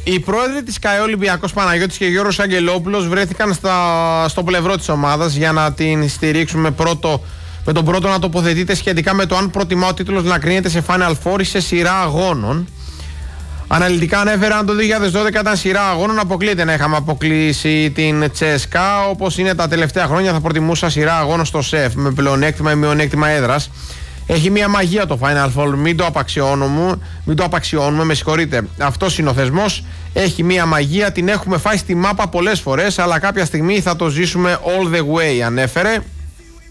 Οι πρόεδροι της ΚΑΕ Ολυμπιακός Παναγιώτης και Γιώργος Αγγελόπουλος βρέθηκαν στο πλευρό της ομάδας για να την στηρίξουν με τον πρώτο να τοποθετείται σχετικά με το αν προτιμά ο τίτλος να κρίνεται σε Final Four ή σε σειρά αγώνων. Αναλυτικά ανέφεραν το 2012 ήταν σειρά αγώνων, αποκλείεται να είχαμε αποκλείσει την Τσέσκα. Όπως είναι τα τελευταία χρόνια, θα προτιμούσα σειρά αγώνων στο ΣΕΦ με πλεονέκτημα ή μειονέκτημα έδρας. Έχει μια μαγεία το Final Four, μην το απαξιώνουμε, με συγχωρείτε. Αυτός είναι ο θεσμός. Έχει μια μαγεία, την έχουμε φάει στη μάπα πολλές φορές, αλλά κάποια στιγμή θα το ζήσουμε all the way, ανέφερε.